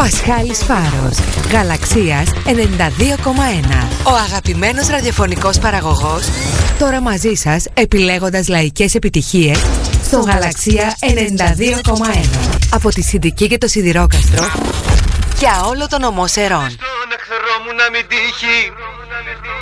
Πασχάλης Φάρος, Γαλαξίας 92,1. Ο αγαπημένος ραδιοφωνικός παραγωγός, τώρα μαζί σας επιλέγοντας λαϊκές επιτυχίες στο Γαλαξία 92,1. Από τη Συντική και το Σιδηρόκαστρο για όλο τον ομό Σερών.